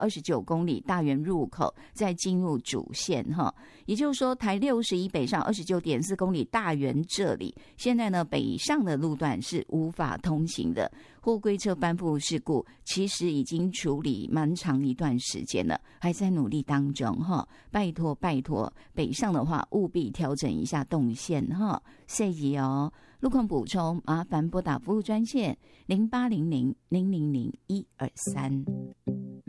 29公里大园入口，再进入主线哈。也就是说，台61北上 29.4 公里大园这里，现在呢北上的路段是无法通行的。货柜车翻覆事故其实已经处理蛮长一段时间了，还在努力当中哈。拜托拜托，北上的话务必调整一下动线哈。谢谢哦。路况补充，麻烦拨打服务专线0800-000-123。